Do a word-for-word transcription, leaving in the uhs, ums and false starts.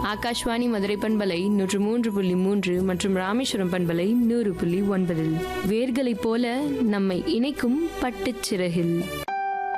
ஆகாஷ்வாணி மதுரை பண்பலை நூற்று மூன்று புள்ளி மூன்று மற்றும் ராமேஸ்வரம் பண்பலை நூறு புள்ளி ஒன்பதில் வேர்களைப் போல நம்மை இணைக்கும் பட்டுச்சிறகில்.